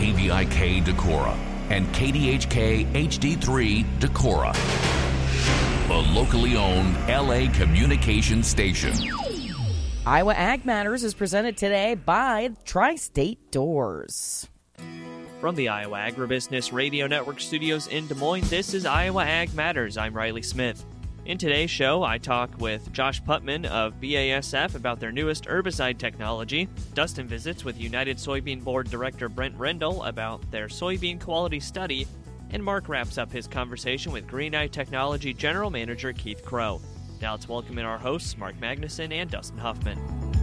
KVIK Decorah and KDHK HD3 Decorah, the locally owned LA communication station. Iowa Ag Matters is presented today by Tri-State Doors. From the Iowa Agribusiness Radio Network studios in Des Moines, this is Iowa Ag Matters. I'm Riley Smith. In today's show, I talk with Josh Putman of BASF about their newest herbicide technology. Dustin visits with United Soybean Board Director Brent Rendell about their soybean quality study. And Mark wraps up his conversation with Green Eye Technology General Manager Keith Crow. Now let's welcome in our hosts, Mark Magnuson and Dustin Huffman.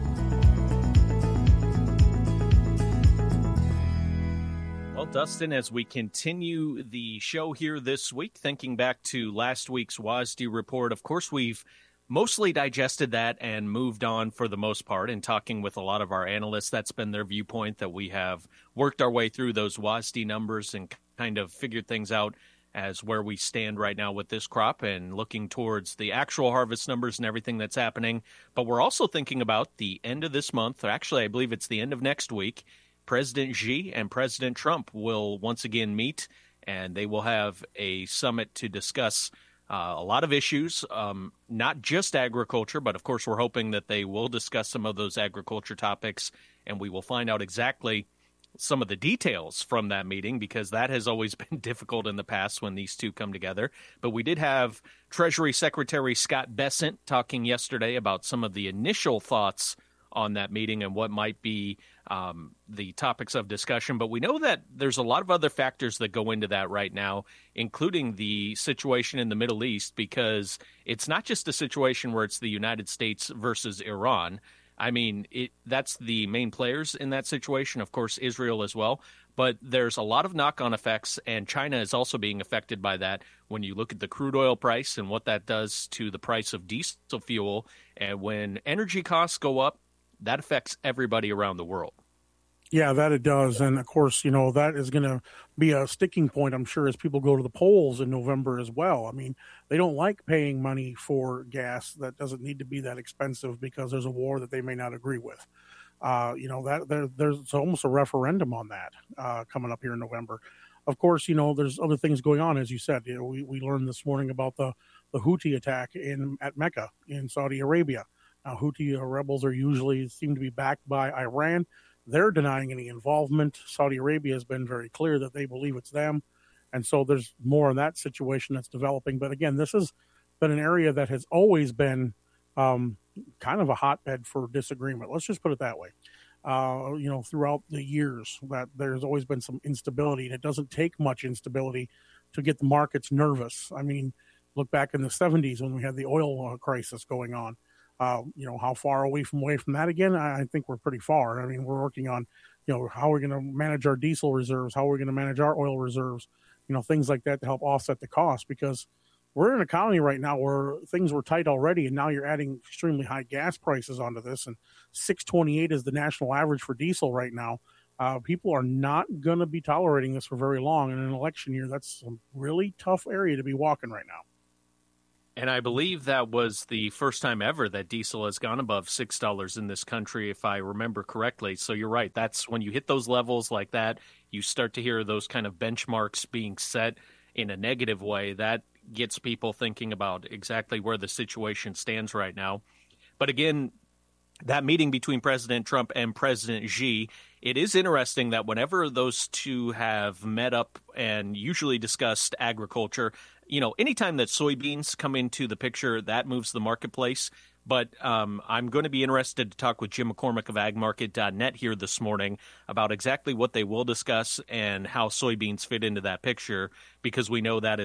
Well, Dustin, as we continue the show here this week, thinking back to last week's WASDE report, of course, we've mostly digested that and moved on for the most part. And talking with a lot of our analysts, that's been their viewpoint, that we have worked our way through those WASDE numbers and kind of figured things out as where we stand right now with this crop and looking towards the actual harvest numbers and everything that's happening. But we're also thinking about the end of this month, or actually I believe it's the end of next week. President Xi and President Trump will once again meet, and they will have a summit to discuss a lot of issues, not just agriculture, but of course we're hoping that they will discuss some of those agriculture topics, and we will find out exactly some of the details from that meeting, because that has always been difficult in the past when these two come together. But we did have Treasury Secretary Scott Bessent talking yesterday about some of the initial thoughts on that meeting and what might be the topics of discussion. But we know that there's a lot of other factors that go into that right now, including the situation in the Middle East, because it's not just a situation where it's the United States versus Iran. I mean, that's the main players in that situation, of course, Israel as well. But there's a lot of knock-on effects, and China is also being affected by that when you look at the crude oil price and what that does to the price of diesel fuel. And when energy costs go up, that affects everybody around the world. Yeah, that it does. And, of course, you know, that is going to be a sticking point, I'm sure, as people go to the polls in November as well. I mean, they don't like paying money for gas that doesn't need to be that expensive because there's a war that they may not agree with. You know, that there's almost a referendum on that coming up here in November. Of course, you know, there's other things going on, as you said. You know, we learned this morning about the Houthi attack at Mecca in Saudi Arabia. Now, Houthi rebels seem to be backed by Iran. They're denying any involvement. Saudi Arabia has been very clear that they believe it's them. And so there's more in that situation that's developing. But again, this has been an area that has always been kind of a hotbed for disagreement. Let's just put it that way. You know, throughout the years, that there's always been some instability, and it doesn't take much instability to get the markets nervous. I mean, look back in the 70s when we had the oil crisis going on. You know, how far away from that again? I think we're pretty far. I mean, we're working on, you know, how we're going to manage our diesel reserves, how we're going to manage our oil reserves, you know, things like that to help offset the cost, because we're in an economy right now where things were tight already, and now you're adding extremely high gas prices onto this, and $6.28 is the national average for diesel right now. People are not going to be tolerating this for very long. In an election year, that's a really tough area to be walking right now. And I believe that was the first time ever that diesel has gone above $6 in this country, if I remember correctly. So you're right. That's when you hit those levels like that, you start to hear those kind of benchmarks being set in a negative way. That gets people thinking about exactly where the situation stands right now. But again, that meeting between President Trump and President Xi, it is interesting that whenever those two have met up and usually discussed agriculture, you know, anytime that soybeans come into the picture, that moves the marketplace. But I'm going to be interested to talk with Jim McCormick of agmarket.net here this morning about exactly what they will discuss and how soybeans fit into that picture, because we know that